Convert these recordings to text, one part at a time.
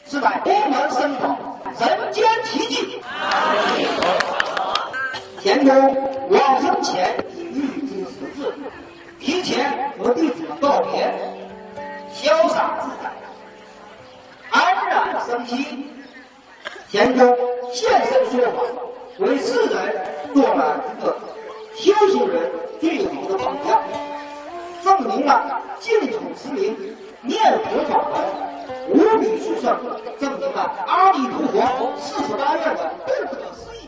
是在我们身旁人间奇迹。天公往生前已预知时至，提前和弟子们告别，潇洒自在，安然生息。天公现身说法，为世人做了一个修行人最好的榜样，证明了净土之名念佛法门无比殊胜，证明了阿弥陀佛48愿的不可思议。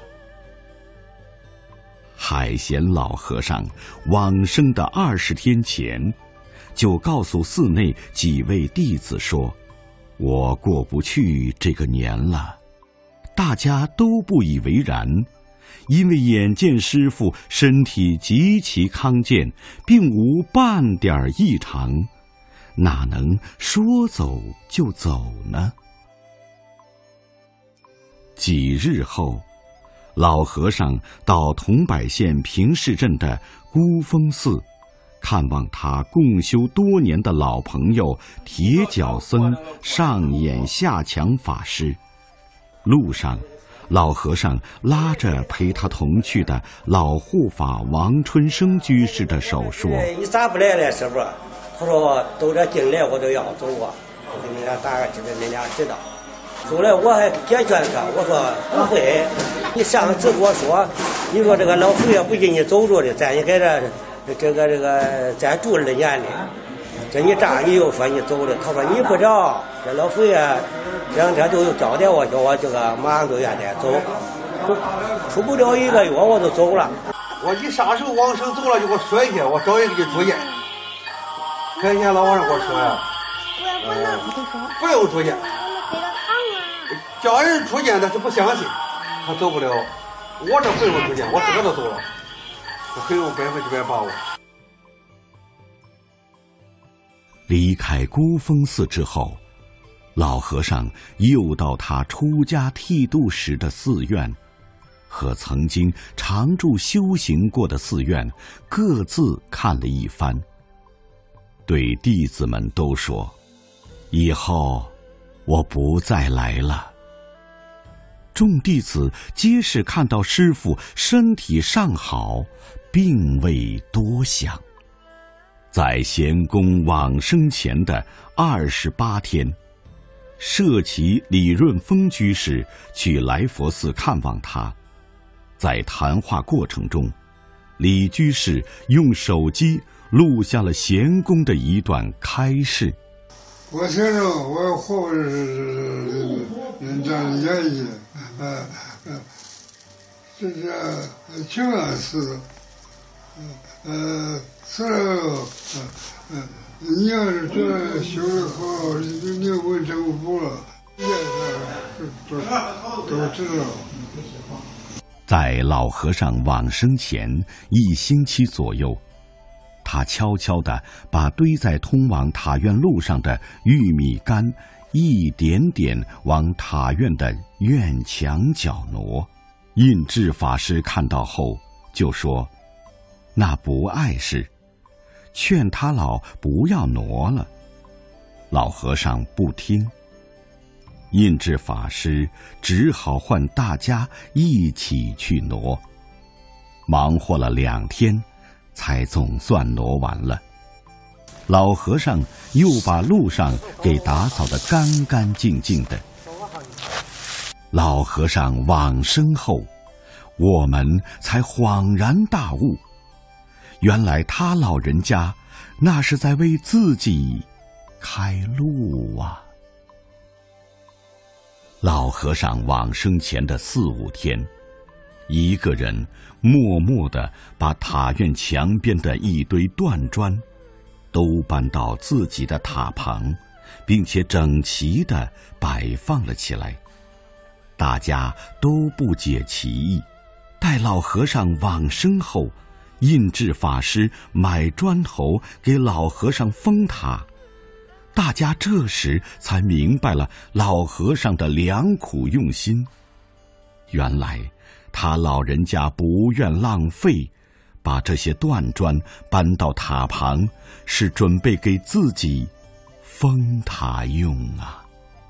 海贤老和尚往生的20天前，就告诉寺内几位弟子说：“我过不去这个年了。”大家都不以为然，因为眼见师父身体极其康健，并无半点异常，哪能说走就走呢？几日后，老和尚到桐柏县平市镇的孤峰寺，看望他共修多年的老朋友铁脚僧上演下强法师。路上，老和尚拉着陪他同去的老护法王春生居士的手说：“ 你咋不来了，师傅？”他说：“都这进来我都要走啊，我给你俩打个知道，你俩知道。”后来我还解劝他，我说：“不会，你上次跟我说，你说这个老佛爷不给你走着的，咱也给这个再住2年的。这你这样你又说你走了。”他说：“你不着，这老佛爷2天就交代我，叫我这个马上就愿得走，出不了1个月我就走了。” 我你啥时候往生走了就给我说一下，我找人给你住院。前天老和尚跟我说呀，不用住院，叫人出院他是不相信，他走不了。我这不用出院，我自个都走了，我很有100%把握。 离开孤峰寺之后，老和尚又到他出家剃度时的寺院，和曾经常住修行过的寺院各自看了一番，对弟子们都说：“以后我不再来了。”众弟子皆是看到师父身体尚好，并未多想。在贤公往生前的28天，舍其李润峰居士去来佛寺看望他。在谈话过程中，李居士用手机录下了贤公的一段开示：“ 我先生，我活着是这样演绎，这是情感是，你要是觉得修得好，你问政府了，都知道。” 在老和尚往生前1星期左右，他悄悄地把堆在通往塔院路上的玉米杆一点点往塔院的院墙角挪。印智法师看到后就说：“那不碍事，劝他老不要挪了。”老和尚不听，印智法师只好唤大家一起去挪，忙活了2天，才总算挪完了。老和尚又把路上给打扫得干干净净的。老和尚往生后，我们才恍然大悟，原来他老人家那是在为自己开路啊。老和尚往生前的4、5天，一个人默默地把塔院墙边的一堆断砖都搬到自己的塔旁，并且整齐地摆放了起来。大家都不解其意。待老和尚往生后，印智法师买砖头给老和尚封塔，大家这时才明白了老和尚的良苦用心。原来他老人家不愿浪费，把这些断砖搬到塔旁，是准备给自己封塔用啊。